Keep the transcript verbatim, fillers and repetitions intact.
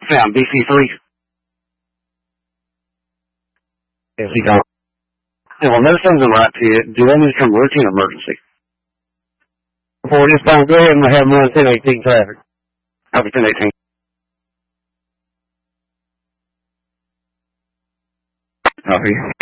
Found B C three. Is he gone? Yeah, well, no sounds right to you. Do I need to come routine emergency? Before this time, go ahead and have them run ten eighteen traffic. Copy ten eighteen. Copy.